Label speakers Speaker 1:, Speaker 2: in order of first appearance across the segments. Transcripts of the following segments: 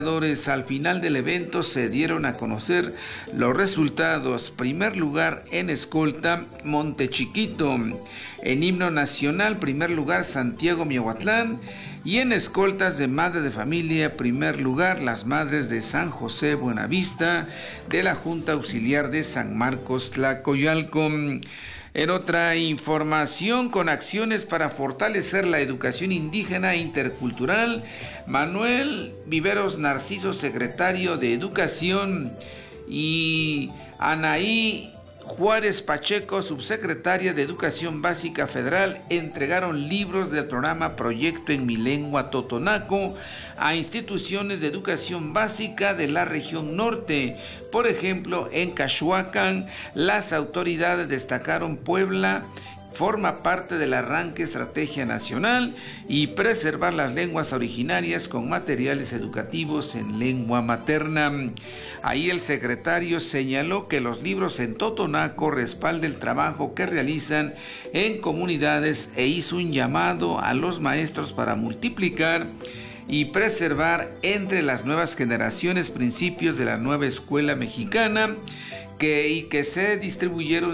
Speaker 1: Al final del evento se dieron a conocer los resultados. Primer lugar en escolta, Montechiquito. En himno nacional, primer lugar, Santiago Miahuatlán. Y en escoltas de madre de familia, primer lugar, las madres de San José Buenavista, de la Junta Auxiliar de San Marcos Tlacoyalco. En otra información, con acciones para fortalecer la educación indígena e intercultural, Manuel Viveros Narciso, secretario de Educación, y Anaí Juárez Pacheco, subsecretaria de Educación Básica Federal, entregaron libros del programa Proyecto en mi lengua totonaco a instituciones de educación básica de la región norte. Por ejemplo, en Cachuacan, las autoridades destacaron Puebla forma parte del arranque Estrategia Nacional y preservar las lenguas originarias con materiales educativos en lengua materna. Ahí el secretario señaló que los libros en totonaco respaldan el trabajo que realizan en comunidades e hizo un llamado a los maestros para multiplicar y preservar entre las nuevas generaciones principios de la nueva escuela mexicana, y que se distribuyeron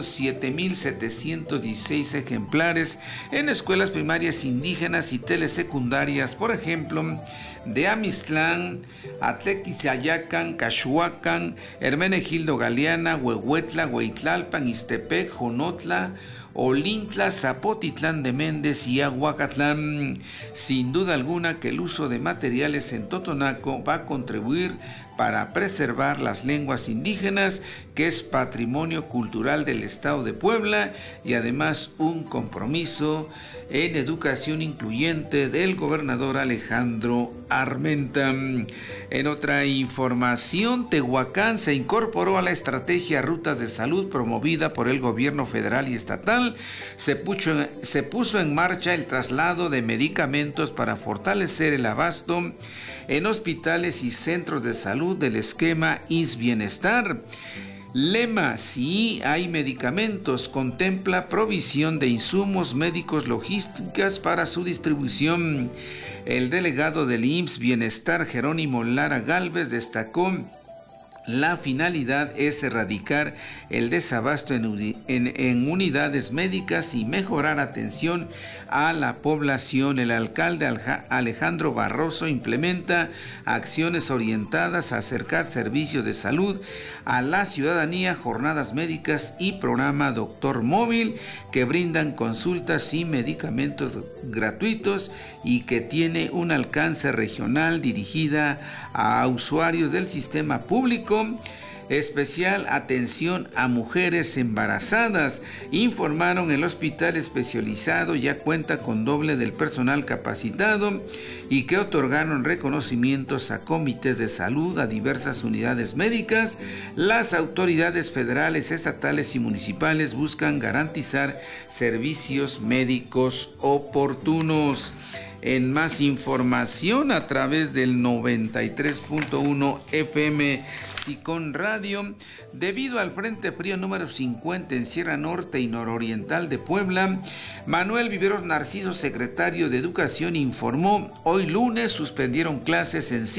Speaker 1: 7,716 ejemplares en escuelas primarias indígenas y telesecundarias, por ejemplo, de Amistlán, Atlequizayacan, Cachuacan, Hermenegildo Galeana, Huehuetla, Hueytlalpan, Ixtepec, Jonotla, Olintla, Zapotitlán de Méndez y Aguacatlán. Sin duda alguna que el uso de materiales en totonaco va a contribuir para preservar las lenguas indígenas, que es patrimonio cultural del Estado de Puebla y además un compromiso en educación incluyente del gobernador Alejandro Armenta. En otra información, Tehuacán se incorporó a la estrategia Rutas de Salud promovida por el gobierno federal y estatal. Se puso en marcha el traslado de medicamentos para fortalecer el abasto en hospitales y centros de salud del esquema IMSS Bienestar. Lema: si hay medicamentos, contempla provisión de insumos médicos logísticas para su distribución. El delegado del IMSS Bienestar, Jerónimo Lara Gálvez, destacó: la finalidad es erradicar el desabasto en unidades médicas y mejorar atención a la población. El alcalde Alejandro Barroso implementa acciones orientadas a acercar servicios de salud a la ciudadanía, jornadas médicas y programa Doctor Móvil, que brindan consultas y medicamentos gratuitos y que tiene un alcance regional dirigida a usuarios del sistema público. Especial atención a mujeres embarazadas. Informaron: el hospital especializado ya cuenta con doble del personal capacitado y que otorgaron reconocimientos a comités de salud, a diversas unidades médicas. Las autoridades federales, estatales y municipales buscan garantizar servicios médicos oportunos. En más información, a través del 93.1 FM Sicón Radio, debido al Frente Frío número 50 en Sierra Norte y Nororiental de Puebla, Manuel Viveros Narciso, secretario de Educación, informó: hoy lunes suspendieron clases en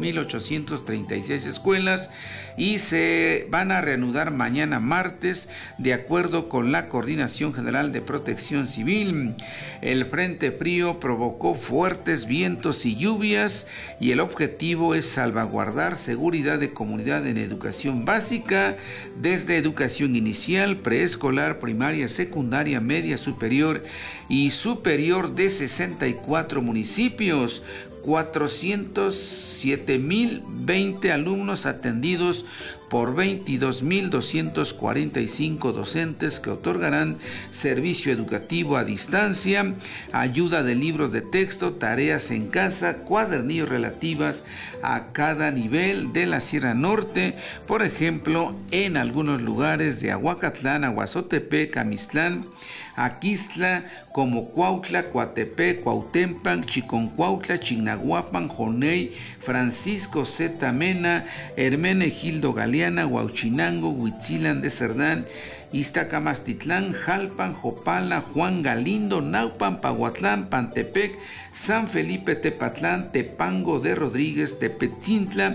Speaker 1: 5,836 escuelas y se van a reanudar mañana martes, de acuerdo con la Coordinación General de Protección Civil. El Frente Frío provocó fuertes vientos y lluvias y el objetivo es salvaguardar seguridad de comunidad en educación básica, desde educación inicial, preescolar, primaria, secundaria, media, superior y superior de 64 municipios. 407,020 alumnos atendidos por 22,245 docentes que otorgarán servicio educativo a distancia, ayuda de libros de texto, tareas en casa, cuadernillos relativas a cada nivel de la Sierra Norte. Por ejemplo, en algunos lugares de Aguacatlán, Aguazotepec, Amistlán, Aquistla, como Cuautla, Coatepec, Cuautempan, Chiconcuautla, Chignahuapan, Joney, Francisco Zeta Mena, Hermenegildo Galeana, Huauchinango, Huitzilán de Cerdán Iztacamastitlán, Jalpan, Jopala, Juan Galindo, Naupan, Pahuatlán, Pantepec, San Felipe Tepatlán, Tepango de Rodríguez, Tepetzintla,